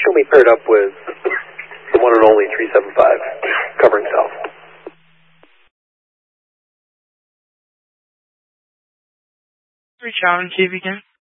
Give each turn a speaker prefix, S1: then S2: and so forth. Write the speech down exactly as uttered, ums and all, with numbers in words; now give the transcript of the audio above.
S1: show me paired up with the one and only three seven five, covering south.
S2: Reach out and see if you can.